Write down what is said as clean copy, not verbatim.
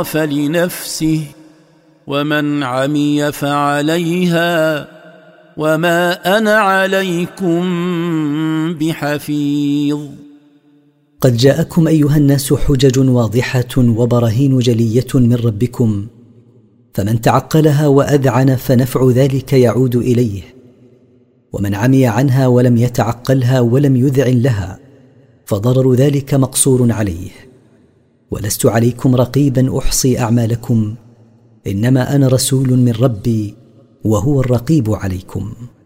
فلنفسه ومن عمي فعليها وما أنا عليكم بحفيظ. قد جاءكم أيها الناس حجج واضحة وبراهين جلية من ربكم، فمن تعقلها وأذعن فنفع ذلك يعود إليه، ومن عمي عنها ولم يتعقلها ولم يذعن لها فضرر ذلك مقصور عليه. ولست عليكم رقيبا أحصي أعمالكم، إنما أنا رسول من ربي وهو الرقيب عليكم.